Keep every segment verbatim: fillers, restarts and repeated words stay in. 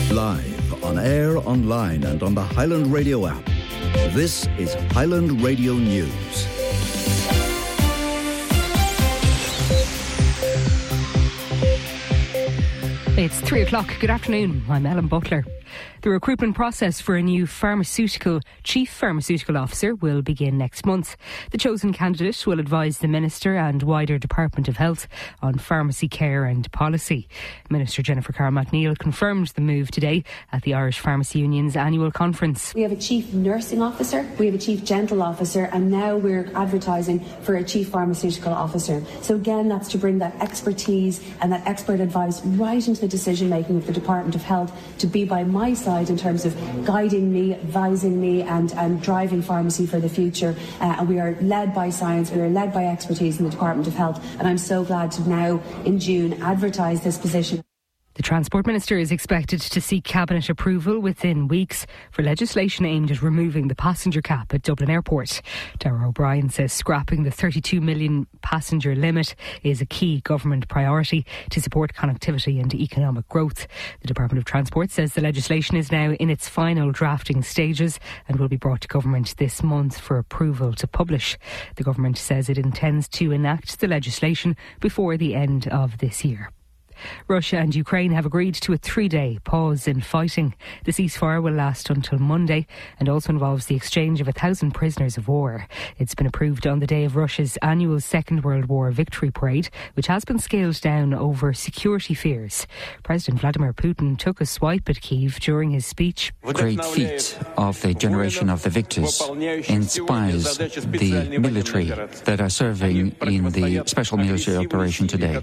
Live, on air, online and on the Highland Radio app. This is Highland Radio News. It's three o'clock. Good afternoon. I'm Ellen Butler. The recruitment process for a new pharmaceutical chief pharmaceutical officer will begin next month. The chosen candidate will advise the Minister and wider Department of Health on pharmacy care and policy. Minister Jennifer Carr-MacNeill confirmed the move today at the Irish Pharmacy Union's annual conference. We have a chief nursing officer, we have a chief dental officer, and now we're advertising for a chief pharmaceutical officer. So again, that's to bring that expertise and that expert advice right into the decision making of the Department of Health, to be by my side in terms of guiding me, advising me and, and driving pharmacy for the future. Uh, and we are led by science, we are led by expertise in the Department of Health, and I'm so glad to now in June advertise this position. The Transport Minister is expected to seek Cabinet approval within weeks for legislation aimed at removing the passenger cap at Dublin Airport. Darragh O'Brien says scrapping the thirty-two million passenger limit is a key government priority to support connectivity and economic growth. The Department of Transport says the legislation is now in its final drafting stages and will be brought to government this month for approval to publish. The government says it intends to enact the legislation before the end of this year. Russia and Ukraine have agreed to a three-day pause in fighting. The ceasefire will last until Monday and also involves the exchange of a thousand prisoners of war. It's been approved on the day of Russia's annual Second World War victory parade, which has been scaled down over security fears. President Vladimir Putin took a swipe at Kyiv during his speech. Great feat of the generation of the victors inspires the military that are serving in the special military operation today.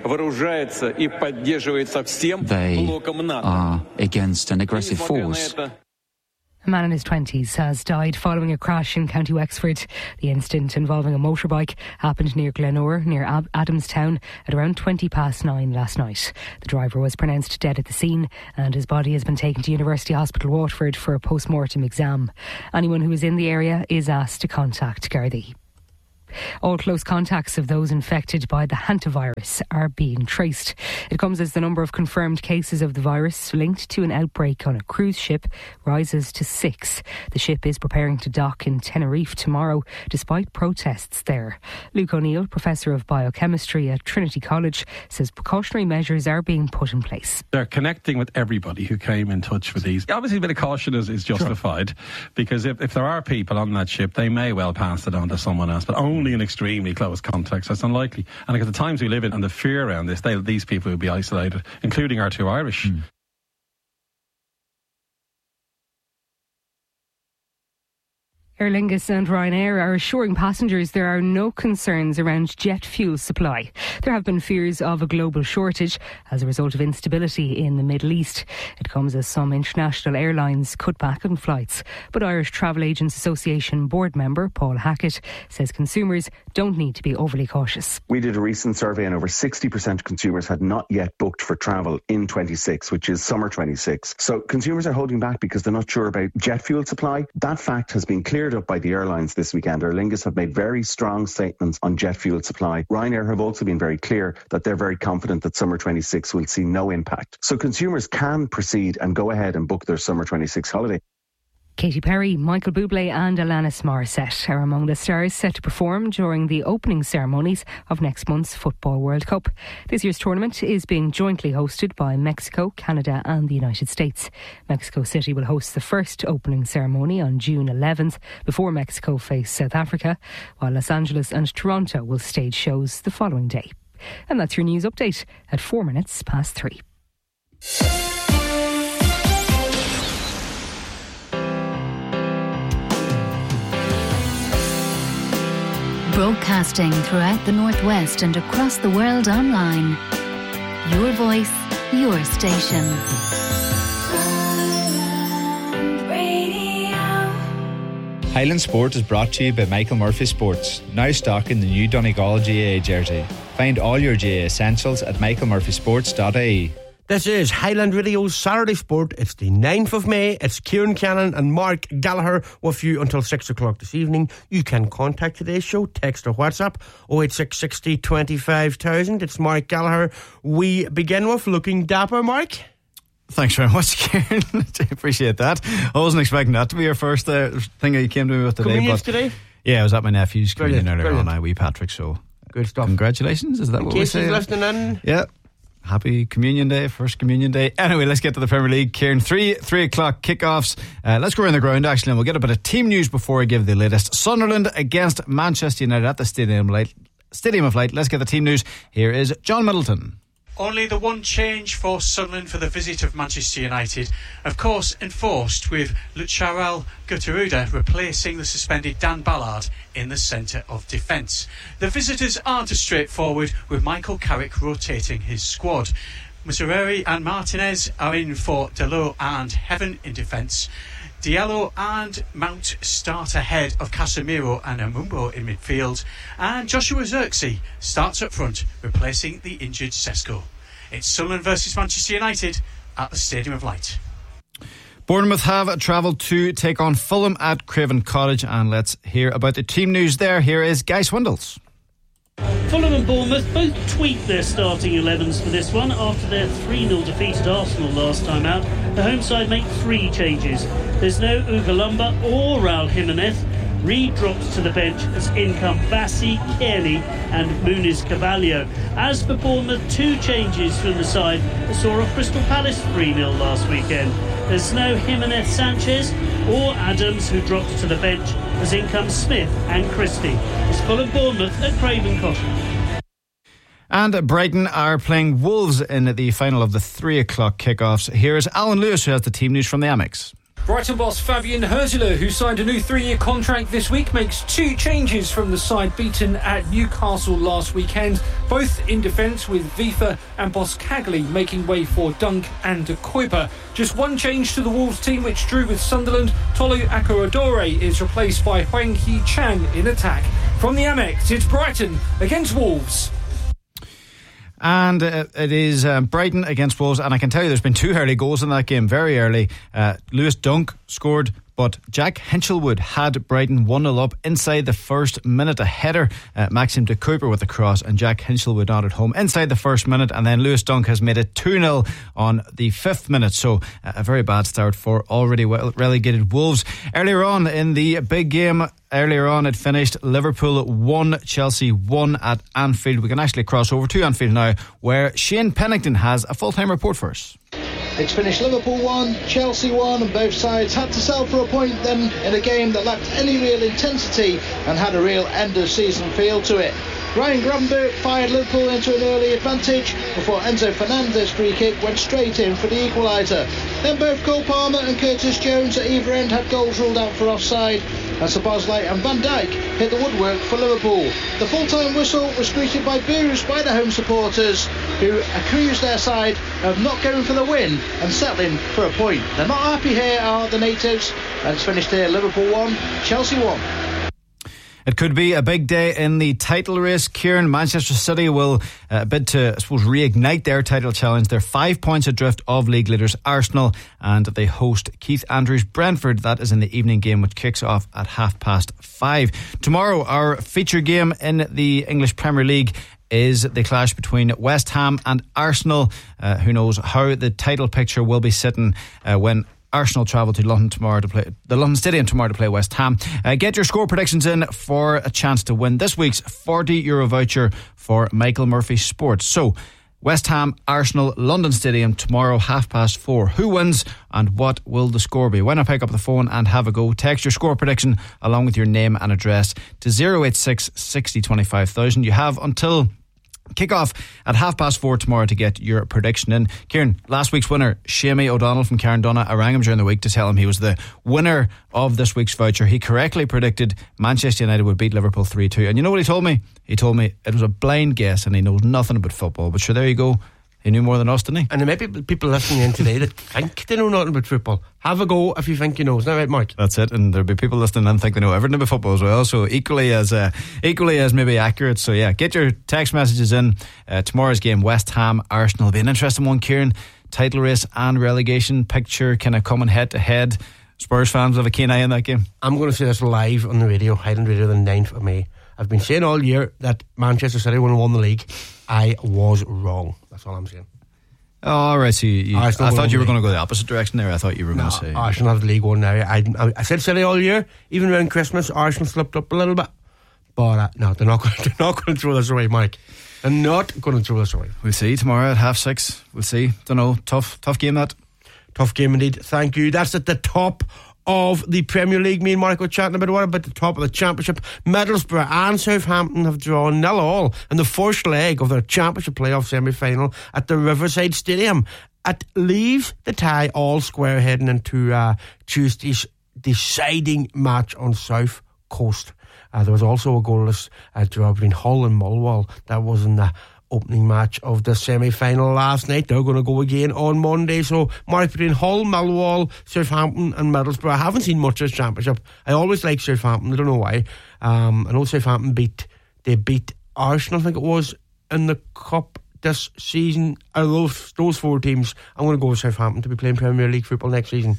They are against an aggressive force. A man in his twenties has died following a crash in County Wexford. The incident involving a motorbike happened near Glenore, near Ab- Adamstown, at around twenty past nine last night. The driver was pronounced dead at the scene and his body has been taken to University Hospital Waterford for a post-mortem exam. Anyone who is in the area is asked to contact Gardaí. All close contacts of those infected by the hantavirus are being traced. It comes as the number of confirmed cases of the virus linked to an outbreak on a cruise ship rises to six. The ship is preparing to dock in Tenerife tomorrow, despite protests there. Luke O'Neill, Professor of Biochemistry at Trinity College, says precautionary measures are being put in place. They're connecting with everybody who came in touch with these. Obviously, a bit of caution is, is justified, sure, because if, if there are people on that ship, they may well pass it on to someone else, but only in extremely close contacts. That's unlikely. And at the times we live in and the fear around this, they, these people will be isolated, including our two Irish. Mm. Aer Lingus and Ryanair are assuring passengers there are no concerns around jet fuel supply. There have been fears of a global shortage as a result of instability in the Middle East. It comes as some international airlines cut back on flights. But Irish Travel Agents Association board member Paul Hackett says consumers don't need to be overly cautious. We did a recent survey and over sixty percent of consumers had not yet booked for travel in twenty-six, which is summer twenty-six. So consumers are holding back because they're not sure about jet fuel supply. That fact has been cleared up by the airlines this weekend. Aer Lingus have made very strong statements on jet fuel supply. Ryanair have also been very clear that they're very confident that summer twenty-six will see no impact. So consumers can proceed and go ahead and book their summer twenty-six holiday. Katy Perry, Michael Bublé and Alanis Morissette are among the stars set to perform during the opening ceremonies of next month's Football World Cup. This year's tournament is being jointly hosted by Mexico, Canada and the United States. Mexico City will host the first opening ceremony on June eleventh before Mexico face South Africa, while Los Angeles and Toronto will stage shows the following day. And that's your news update at four minutes past three. Broadcasting throughout the Northwest and across the world online. Your voice, your station. Highland Radio. Highland Sport is brought to you by Michael Murphy Sports, now stocking the new Donegal G A A jersey. Find all your G A A essentials at michael murphy sports dot I E. This is Highland Radio's Saturday Sport. It's the ninth of May. It's Kieran Cannon and Mark Gallagher with you until six o'clock this evening. You can contact today's show, text or WhatsApp oh eight six six oh two five thousand. It's Mark Gallagher. We begin with looking dapper, Mark. Thanks very much, Kieran. I appreciate that. I wasn't expecting that to be your first uh, thing you came to me with today. Communions but today? Yeah, I was at my nephew's communion earlier brilliant. on, I wee Patrick, so good stuff. Congratulations, is that in what we case say? he's listening in. Yeah. Happy Communion Day, first Communion Day. Anyway, let's get to the Premier League. Kieran, three three o'clock kickoffs. Uh, let's go around the ground actually, and we'll get a bit of team news before I give the latest. Sunderland against Manchester United at the Stadium of Light. Stadium of Light. Let's get the team news. Here is John Middleton. Only the one change for Sunderland for the visit of Manchester United, of course enforced with Lucharel Gutteruda replacing the suspended Dan Ballard in the centre of defence. The visitors aren't as straightforward, with Michael Carrick rotating his squad. Musereri and Martinez are in for Dalot and Heaven in defence. Diallo and Mount start ahead of Casemiro and Amumbo in midfield, and Joshua Zirkzee starts up front, replacing the injured Sesko. It's Sunderland versus Manchester United at the Stadium of Light. Bournemouth have travelled to take on Fulham at Craven Cottage, and let's hear about the team news there. Here is Guy Swindles. Fulham and Bournemouth both tweaked their starting elevens for this one after their three nil defeat at Arsenal last time out. The home side make three changes. There's no Ugalumba or Raul Jimenez. Reed drops to the bench as in come Bassi, Kearney and Muniz Cavallo. As for Bournemouth, two changes from the side that saw off Crystal Palace three nil last weekend. There's no Jimenez Sanchez or Adams, who drops to the bench as in come Smith and Christie. It's Fulham Bournemouth at Craven Cottage. And Brighton are playing Wolves in the final of the three o'clock kickoffs. Here's Alan Lewis, who has the team news from the Amex. Brighton boss Fabian Hürzeler, who signed a new three-year contract this week, makes two changes from the side beaten at Newcastle last weekend, both in defence, with Vifa and Boskagli making way for Dunk and De Kuiper. Just one change to the Wolves team, which drew with Sunderland. Tolu Akorodore is replaced by Huang Hee Chan in attack. From the Amex, it's Brighton against Wolves. And uh, it is um, Brighton against Wolves, and I can tell you there's been two early goals in that game, very early. uh, Lewis Dunk scored, but Jack Hinchelwood had Brighton one nil up inside the first minute. A header, uh, Maxim De Kuiper with the cross, and Jack Hinchelwood not at home inside the first minute, and then Lewis Dunk has made it two nil on the fifth minute. So uh, a very bad start for already well relegated Wolves. Earlier on in the big game, Earlier on it finished Liverpool one, Chelsea one at Anfield. We can actually cross over to Anfield now, where Shane Pennington has a full-time report for us. It's finished Liverpool one, Chelsea one, and both sides had to sell for a point then in a game that lacked any real intensity and had a real end-of-season feel to it. Ryan Gravenberch fired Liverpool into an early advantage before Enzo Fernandez's free kick went straight in for the equaliser. Then both Cole Palmer and Curtis Jones at either end had goals ruled out for offside, and Sir Bosley and Van Dijk hit the woodwork for Liverpool. The full-time whistle was greeted by boos by the home supporters, who accused their side of not going for the win and settling for a point. They're not happy here, are the natives, and it's finished here Liverpool one, Chelsea one. It could be a big day in the title race. Kieran, Manchester City will uh, bid to, I suppose, reignite their title challenge. They're five points adrift of league leaders Arsenal, and they host Keith Andrews Brentford. That is in the evening game, which kicks off at half past five. Tomorrow, our feature game in the English Premier League is the clash between West Ham and Arsenal. Uh, who knows how the title picture will be sitting uh, when Arsenal travel to London tomorrow to play the London Stadium tomorrow to play West Ham. Uh, get your score predictions in for a chance to win this week's forty euro voucher for Michael Murphy Sports. So, West Ham, Arsenal, London Stadium tomorrow, half past four. Who wins and what will the score be? Why not pick up the phone and have a go? Text your score prediction along with your name and address to zero eight six, six zero, two five thousand. You have until kick-off at half past four tomorrow to get your prediction in. Kieran, last week's winner, Shamey O'Donnell from Carndonna, I rang him during the week to tell him he was the winner of this week's voucher. He correctly predicted Manchester United would beat Liverpool three two. And you know what he told me? He told me it was a blind guess and he knows nothing about football. But sure, there you go. He knew more than us, didn't he? And there may be people listening in today that think they know nothing about football. Have a go if you think you know. Isn't that right, Mark? That's it. And there'll be people listening and think they know everything about football as well. So equally as uh, equally as maybe accurate. So yeah, get your text messages in. Uh, tomorrow's game, West Ham, Arsenal, will be an interesting one, Kieran. Title race and relegation picture kind of coming head to head. Spurs fans have a keen eye on that game. I'm going to say this live on the radio, Highland Radio, the ninth of May. I've been saying all year that Manchester City would have won the league. I was wrong. That's all I'm saying. Oh, right. So you, you, I thought you were going to go the opposite direction there. I thought you were no, going to say Arsenal have the league one now. I, I, I said City all year, even around Christmas. Arsenal slipped up a little bit, but uh, no, they're not. Going, they're not going to throw this away, Mike. They're not going to throw this away. We'll see tomorrow at half six. We'll see. Don't know. Tough, tough game that. Tough game indeed. Thank you. That's at the top of the Premier League. Me and Mark were chatting about what about the top of the Championship. Middlesbrough and Southampton have drawn nil all in the first leg of their Championship playoff semi-final at the Riverside Stadium. It leaves the tie all square heading into uh, Tuesday's deciding match on South Coast. Uh, there was also a goalless uh, draw between Hull and Millwall. That was in the opening match of the semi-final last night. They're going to go again on Monday. So, Mark, between Hull, Millwall, Southampton and Middlesbrough, I haven't seen much of this Championship. I always like Southampton. I don't know why. Um, I know Southampton beat they beat Arsenal, I think it was, in the Cup this season. I love those four teams. I'm going to go with Southampton to be playing Premier League football next season.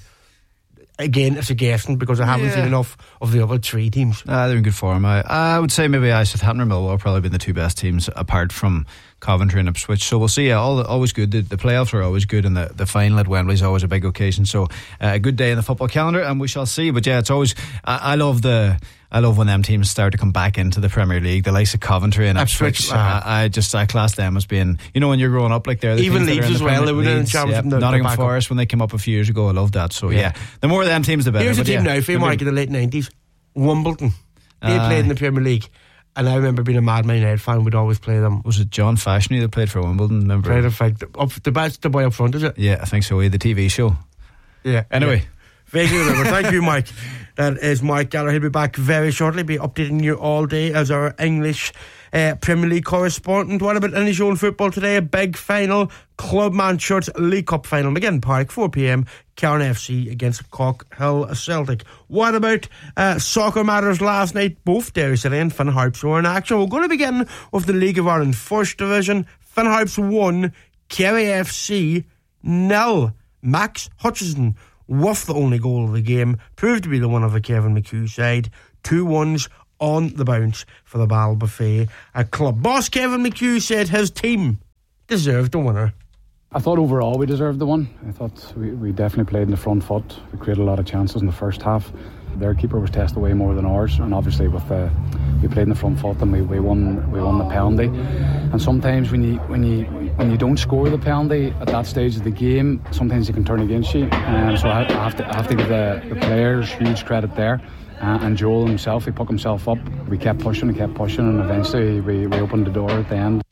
Again, it's a guessing because I haven't yeah. seen enough of the other three teams. Uh, they're in good form. I, I would say maybe I Southampton or Millwall have probably been the two best teams apart from Coventry and Ipswich. So we'll see. Yeah, all, always good. The, the playoffs are always good, and the, the final at Wembley is always a big occasion. So uh, a good day in the football calendar, and we shall see. But yeah, it's always. I, I love the. I love when them teams start to come back into the Premier League. The likes of Coventry and Ipswich. Ipswich uh, I, I just I class them as being, you know, when you're growing up like they're the even Leeds as well. They were in Championship. Yep. Nottingham Forest when they came up a few years ago. I love that. So yeah, yeah the more of them teams, the better. Here's but a team yeah, now, for Mark, in the late nineties, Wimbledon. They uh, played in the Premier League. And I remember being a Mad Man United fan, we'd always play them. Was it John Fashioney that played for Wimbledon? Remember? Played in fact, up the best, the boy up front, is it? Yeah, I think so. Yeah, the T V show. Yeah. Anyway. Yeah. Vaguely remember. Thank you, Mike. That is Mike Gallagher. He'll be back very shortly. Be updating you all day as our English uh, Premier League correspondent. What about any show in football today? A big final. Clubman Shirts League Cup final. McGinn Park, four p.m. Cairn F C against Cockhill Celtic. What about uh, soccer matters last night? Both Derry City and Finn Harps were in action. We're going to begin with the League of Ireland First Division. Finn Harps won. Kerry F C nil. Max Hutchison with the only goal of the game, proved to be the one of the Kevin McHugh side. Two ones on the bounce for the Bal Buffet. A club boss Kevin McHugh said his team deserved the winner. I thought overall we deserved the one. I thought we, we definitely played in the front foot. We created a lot of chances in the first half. Their keeper was tested way more than ours, and obviously with the we played in the front foot and we, we won we won the penalty. And sometimes when you when you when you don't score the penalty at that stage of the game, sometimes it can turn against you. And so I, I have to I have to give the, the players huge credit there. Uh, and Joel himself, he put himself up. We kept pushing and kept pushing, and eventually we, we opened the door at the end.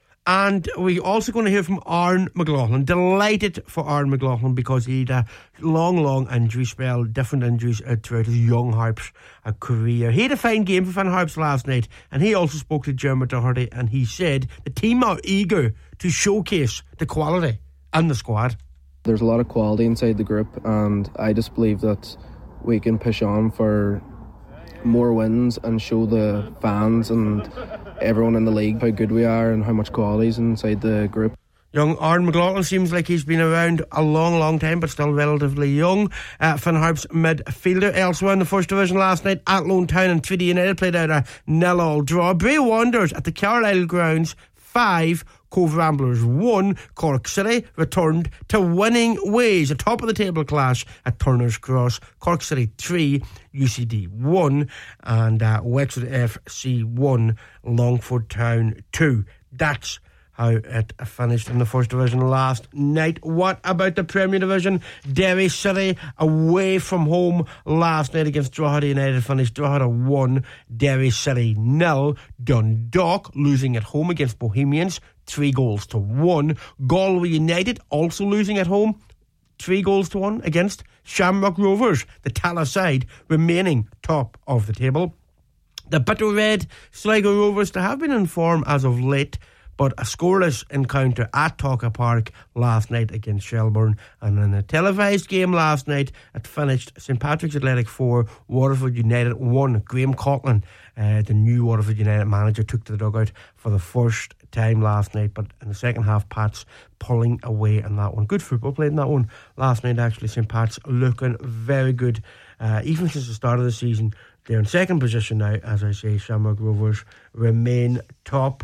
And we're also going to hear from Aaron McLaughlin. Delighted for Aaron McLaughlin because he had a long, long injury spell, different injuries uh, throughout his young Harps uh, career. He had a fine game for Finn Harps last night, and he also spoke to Dermot Doherty, and he said the team are eager to showcase the quality in the squad. There's a lot of quality inside the group, and I just believe that we can push on for more wins and show the fans and everyone in the league how good we are and how much quality is inside the group. Young Aaron McLaughlin seems like he's been around a long, long time, but still relatively young. Uh, Finn Harps midfielder. Elsewhere in the First Division last night, Athlone Town and Treaty United played out a nil-all draw. Bray Wanderers at the Carlisle grounds, five. Cove Ramblers one. Cork City returned to winning ways. A top of the table clash at Turner's Cross. Cork City three, U C D one, and uh, Wexford F C one, Longford Town two. That's how it finished in the First Division last night. What about the Premier Division? Derry City away from home last night against Drogheda United finished Drogheda one, Derry City nil. Dundalk losing at home against Bohemians, three goals to one. Galway United also losing at home, three goals to one against Shamrock Rovers, the Tala side remaining top of the table. The Bitter Red Sligo Rovers, they have been in form as of late, but a scoreless encounter at Talca Park last night against Shelbourne. And in a televised game last night, it finished St Patrick's Athletic four, Waterford United one. Graham Coughlin, uh, the new Waterford United manager, took to the dugout for the first time last night, but in the second half, Pats pulling away in that one. Good football played in that one last night, actually. St Pat's looking very good, uh, even since the start of the season. They're in second position now. As I say, Shamrock Rovers remain top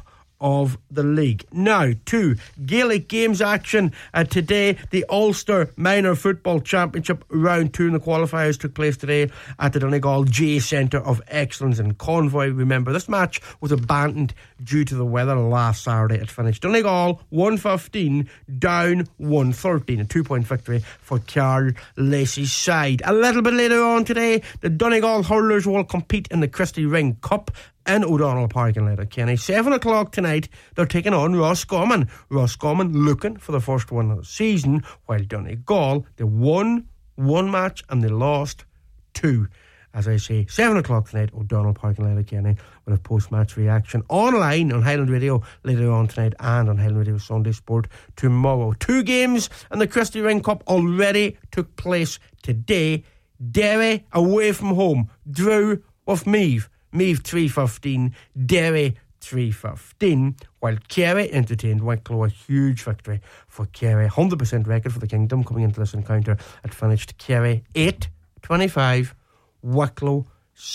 of the league. Now to Gaelic games action uh, today. The Ulster Minor Football Championship round two in the qualifiers took place today at the Donegal J Centre of Excellence in Convoy. Remember, this match was abandoned due to the weather last Saturday. It finished Donegal one fifteen down one thirteen, a two point victory for Carl Lacey's side. A little bit later on today, the Donegal hurlers will compete in the Christy Ring Cup in O'Donnell Park in Letterkenny. Seven o'clock tonight, they're taking on Roscommon. Roscommon looking for the first one of the season, while Donegal, they won one match and they lost two. As I say, seven o'clock tonight, O'Donnell Park in Letterkenny, with a post-match reaction online on Highland Radio later on tonight and on Highland Radio Sunday Sport tomorrow. Two games in the Christy Ring Cup already took place today. Derry away from home drew with Meath. Meath three fifteen, Derry three fifteen, while Kerry entertained Wicklow. A huge victory for Kerry. one hundred percent record for the Kingdom coming into this encounter. It finished Kerry eight twenty-five, Wicklow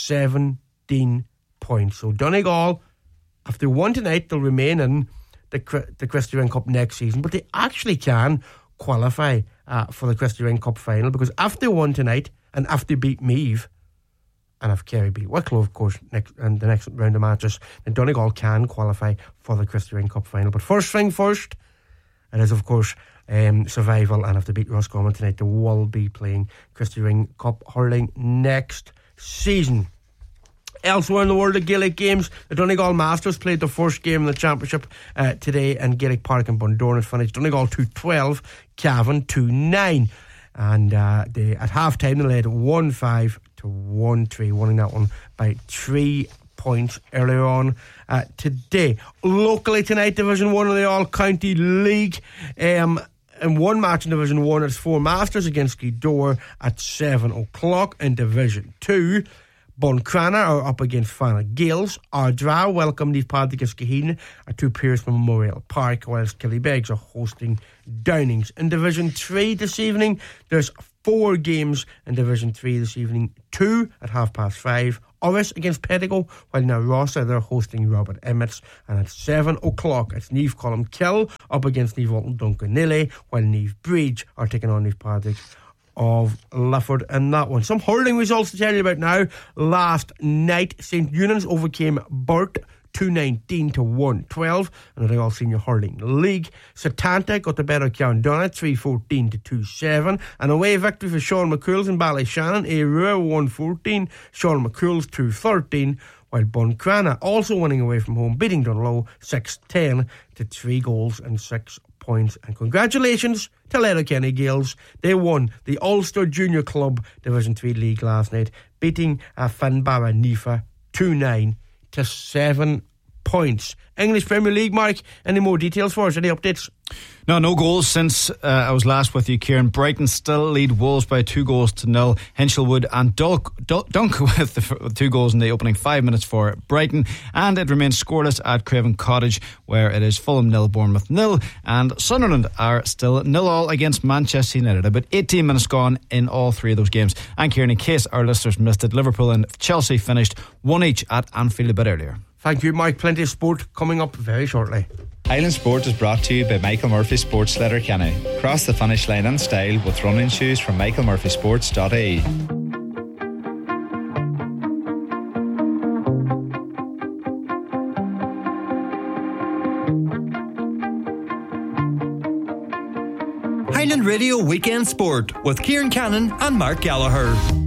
seventeen points. So Donegal, if they won tonight, they'll remain in the, the Christy Ring Cup next season, but they actually can qualify uh, for the Christy Ring Cup final, because if they won tonight and if they beat Meath, and if Kerry beat Wicklow, of course, next, and the next round of matches, then Donegal can qualify for the Christy Ring Cup final. But first thing first, it is, of course, um, survival. And if they beat Roscommon tonight, they will be playing Christy Ring Cup hurling next season. Elsewhere in the world of Gaelic games, the Donegal Masters played the first game in the championship uh, today in Gaelic Park in Bundoran. It finished Donegal two twelve, Cavan two nine. And uh, they, at half-time, they led one five to one three, winning that one by three points earlier on uh, today. Locally tonight, Division one of the All-County League. Um, in one match in Division one, it's Four Masters against Gweedore at seven o'clock. In Division two, Buncrana are up against Fana Gales. Ardra welcome Neve Paddy against Gaheen at Two Pierce Memorial Park, whilst Killybegs are hosting Downings. In Division three this evening, there's four games in Division three this evening. Two at half past five. Orris against Pedigo, while now Rossa, they're hosting Robert Emmets. And at seven o'clock, it's Neve Columkill up against Neve Walton Duncanilly, while Neve Bridge are taking on Neve Paddy of Lifford in that one. Some hurling results to tell you about now. Last night, Saint Eunan's overcame Burt two nineteen to one twelve in the All Senior Hurling League. Setanta got the better of Coundonagh three fourteen to two seven. An away victory for Sean McCool's in Ballyshannon. Arua one fourteen, Sean McCool's two thirteen, while Buncrana also winning away from home, beating Dunlow six ten to three goals and six points. And congratulations to Letterkenny Gales. They won the Ulster Junior Club Division three League last night, beating uh, Finbarra Nifa two nine to seven points. English Premier League, Mark, any more details for us? Any updates? No, no goals since uh, I was last with you, Kieran. Brighton still lead Wolves by two goals to nil. Hinchelwood and Dunk, Dunk, Dunk with the f- two goals in the opening five minutes for Brighton. And it remains scoreless at Craven Cottage, where it is Fulham nil, Bournemouth nil. And Sunderland are still nil all against Manchester United. About eighteen minutes gone in all three of those games. And Kieran, in case our listeners missed it, Liverpool and Chelsea finished one each at Anfield a bit earlier. Thank you, Mike. Plenty of sport coming up very shortly. Highland Sport is brought to you by Michael Murphy Sports Letterkenny. Cross the finish line in style with running shoes from michael murphy sports dot I E. Highland Radio Weekend Sport with Kieran Cannon and Mark Gallagher.